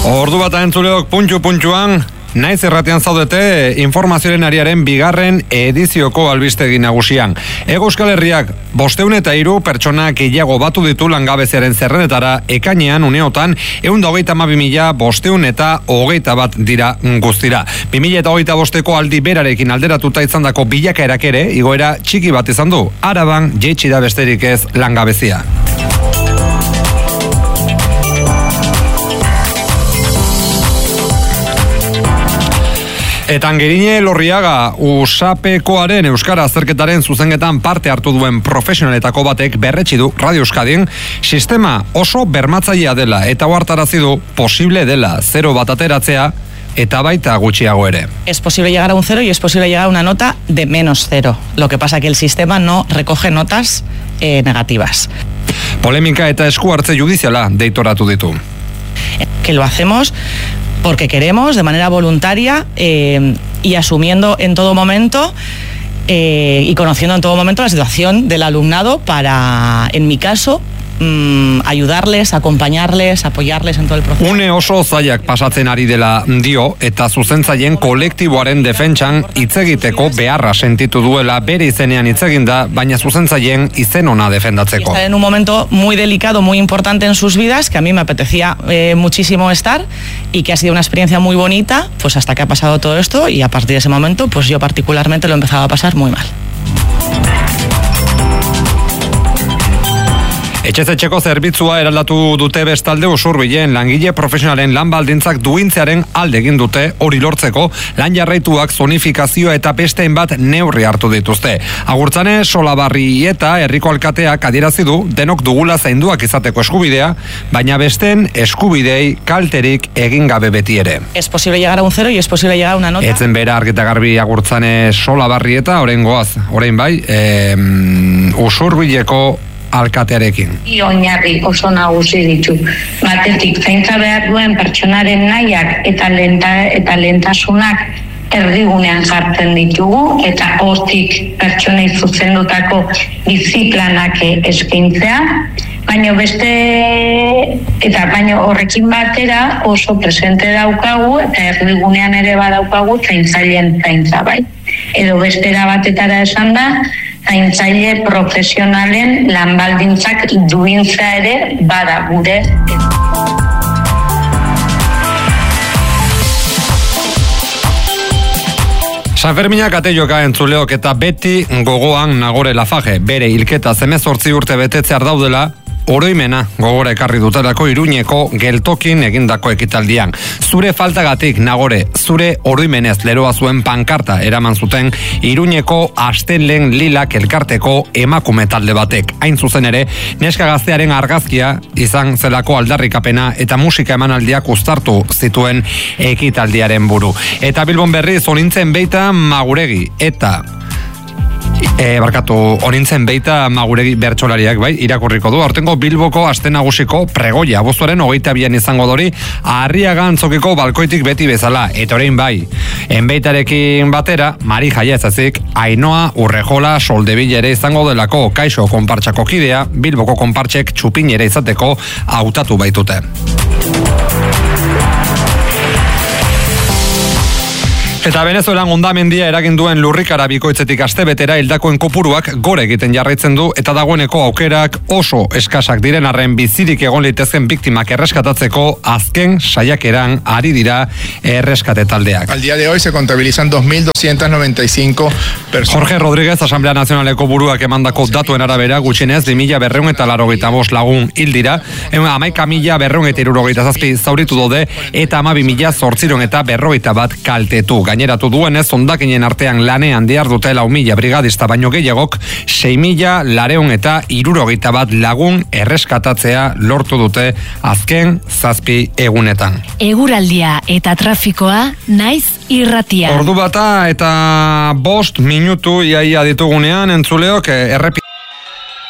Ordu bat entzuleok puntu-puntuan, naiz erratean zaudete informazioaren ariaren bigarren edizioko albistegi nagusian. Hego Euskal Herriak 503 pertsona gehiago batu ditu langabeziaren zerrendetara ekainean uneotan 132.521 dira guztira. 2025ko aldi berarekin alderatuta izandako bilakaerak ere igoera txiki bat izan du. Araban jaitsi da besterik ez langabezia. Eta Angerine Lorriaga USAPekoaren Euskara azterketaren zuzenketan parte hartu duen profesionaletako batek berretsi du Radio Euskadin sistema oso bermatzailea dela eta ohartarazi du posible dela 0 bat ateratzea eta baita gutxiago ere. Es posible llegar a un 0 y es posible llegar a una nota de -0. Lo que pasa que el sistema no recoge notas negativas. Polemika eta esku hartze judiziala deitoratu ditu. Que lo hacemos porque queremos, de manera voluntaria y asumiendo en todo momento y conociendo en todo momento la situación del alumnado para, en mi caso, ayudarles, acompañarles, apoyarles en todo el proceso. Une oso zailak pasatzen ari dela dio eta zuzentzaileen kolektiboaren defentsan hitz egiteko beharra sentitu duela bere izenean hitz eginda, baina zuzentzaileen izen ona defendatzeko. Estar en un momento muy delicado, muy importante en sus vidas, que a mí me apetecía muchísimo estar y que ha sido una experiencia muy bonita, pues hasta que ha pasado todo esto y a partir de ese momento, pues yo particularmente lo he empezado a pasar muy mal. Etxezetxeko zerbitzua eraldatu dute bestalde Usurbilen langile profesionalen lan baldintzak duintzearen alde egin dute hori lortzeko lan jarraituak zonifikazioa eta beste hainbat neurri hartu dituzte. Agurtzane Solabarri eta herriko alkateak adierazi du denok dugula zainduak izateko eskubidea, baina besteen eskubidei kalterik egin gabe beti ere. Es posible llegar a un 0 y es posible llegar a una nota. Etzen bera argi eta garbi Agurtzane Solabarri eta oraingoaz, orain bai, Usurbileko alkatearekin. Oinarri oso nagusi ditu. Batetik zaintza behar duen pertsonaren nahiak eta lehentasunak erdigunean jartzen ditugu eta hortik pertsonei zuzendutako biziplanak eskaintzea, baina horrekin batera oso presente daukagu eta erdigunean ere badaukagu zaintzaileen zaintza, bai. Edo bestera batetara esan da, zaintzaile profesionalen lanbaldintzak duintza ere bada gure. Sanferminak ateioka entzuleok eta beti gogoan Nagore Lafaje, bere hilketa 18 urte betetzear daudela, oroimena gogora ekarri dutelako Iruñeko geltokin egindako ekitaldian. Zure faltagatik, Nagore, zure oroimenez leroa zuen pankarta eraman zuten Iruñeko Astenlen Lilak elkarteko emakume talde batek. Hain zuzen ere, neska gaztearen argazkia izan zelako aldarrikapena eta musika emanaldiak uztartu zituen ekitaldiaren buru. Eta Bilbon berriz onintzen beita Maguregi eta onintzen beita Maguregi bertsolariak, bai, irakurriko du. Aurtengo Bilboko aste nagusiko pregoia abuztuaren 22 izango dori Arriaga antzokiko balkoitik beti bezala. Eta orain bai, enbeitarekin batera Mari Jaiezazik, Ainoa Urrejola Soldebile ere izango delako Kaixo konpartsako kidea, Bilboko konpartsek txupin ere izateko hautatu baitute. Eta Venezuelan hondamendia eragin duen lurrikara bikoitzetik astebetera hildakoen kopuruak gore egiten jarraitzen du eta dagoeneko aukerak oso eskasak diren arren bizirik egon litezken biktimak erreskatatzeko azken saiakeran ari dira erreskate taldeak. Al día de hoy se contabilizan 2.295 personas. Jorge Rodríguez, Asamblea Nazionaleko buruak emandako datuen arabera gutxienez 2.285 lagun hil dira, 11.267 zauritu daude eta 12.841 kaltetu. Gaineratu duenez, hondakinen artean lanean dihardute 4.000 brigadista baino gehiagok 6.461 lagun erreskatatzea lortu dute azken 7 egunetan. Eguraldia eta trafikoa naiz irratia. Ordu bata eta 5 minutu iaia ditugunean entzuleok